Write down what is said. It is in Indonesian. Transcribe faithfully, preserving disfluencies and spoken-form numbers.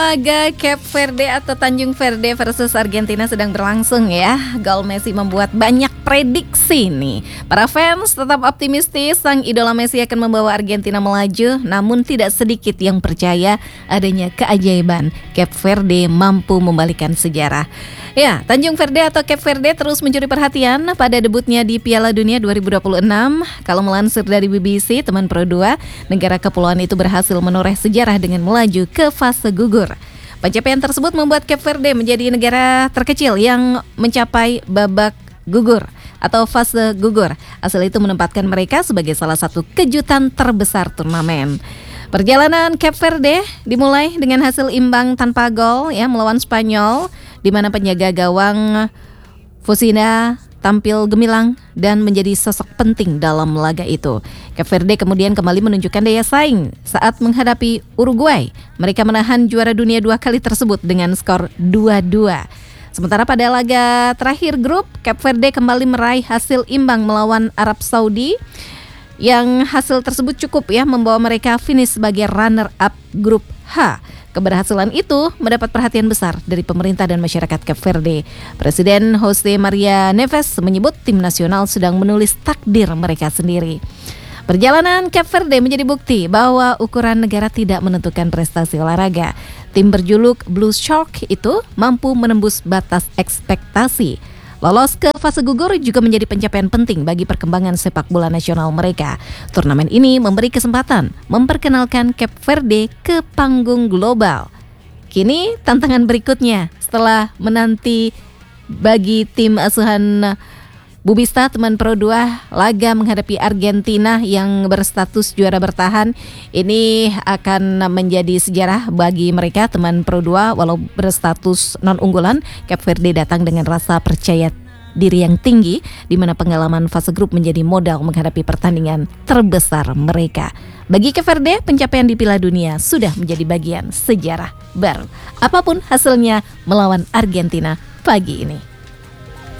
laga Cape Verde atau Tanjung Verde versus Argentina sedang berlangsung ya. Gol Messi membuat banyak prediksi nih. Para fans tetap optimistis sang idola Messi akan membawa Argentina melaju, namun tidak sedikit yang percaya adanya keajaiban Cape Verde mampu membalikan sejarah. Ya, Tanjung Verde atau Cape Verde terus mencuri perhatian pada debutnya di Piala Dunia dua ribu dua puluh enam. Kalau melansir dari B B C, teman Pro dua, negara kepulauan itu berhasil menoreh sejarah dengan melaju ke fase gugur. Pencapaian tersebut membuat Cape Verde menjadi negara terkecil yang mencapai babak gugur atau fase gugur. Hasil itu menempatkan mereka sebagai salah satu kejutan terbesar turnamen. Perjalanan Cape Verde dimulai dengan hasil imbang tanpa gol ya melawan Spanyol, di mana penjaga gawang Fusina tampil gemilang dan menjadi sosok penting dalam laga itu. Cape Verde kemudian kembali menunjukkan daya saing saat menghadapi Uruguay. Mereka menahan juara dunia dua kali tersebut dengan skor dua dua. Sementara pada laga terakhir grup, Cape Verde kembali meraih hasil imbang melawan Arab Saudi, yang hasil tersebut cukup ya membawa mereka finish sebagai runner-up grup H. Keberhasilan itu mendapat perhatian besar dari pemerintah dan masyarakat Cape Verde. Presiden Jose Maria Neves menyebut tim nasional sedang menulis takdir mereka sendiri. Perjalanan Cape Verde menjadi bukti bahwa ukuran negara tidak menentukan prestasi olahraga. Tim berjuluk Blue Shark itu mampu menembus batas ekspektasi. Lolos ke fase gugur juga menjadi pencapaian penting bagi perkembangan sepak bola nasional mereka. Turnamen ini memberi kesempatan memperkenalkan Cape Verde ke panggung global. Kini tantangan berikutnya setelah menanti bagi tim asuhan Bubista teman Pro dua laga menghadapi Argentina yang berstatus juara bertahan. Ini akan menjadi sejarah bagi mereka teman Pro dua walau berstatus non unggulan. Cape Verde datang dengan rasa percaya diri yang tinggi, di mana pengalaman fase grup menjadi modal menghadapi pertandingan terbesar mereka. Bagi Cape Verde, pencapaian di Piala Dunia sudah menjadi bagian sejarah baru. Apapun hasilnya melawan Argentina pagi ini.